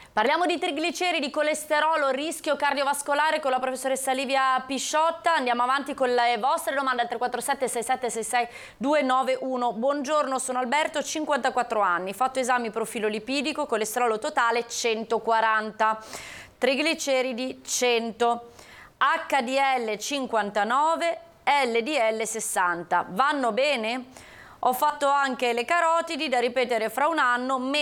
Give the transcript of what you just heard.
Parliamo di trigliceridi, colesterolo, rischio cardiovascolare con la professoressa Livia Pisciotta. Andiamo avanti con le vostre domande al 347 6766 291. Buongiorno, sono Alberto, 54 anni, fatto esami profilo lipidico, colesterolo totale 140, trigliceridi 100, HDL 59, LDL 60. Vanno bene? Ho fatto anche le carotidi da ripetere fra un anno.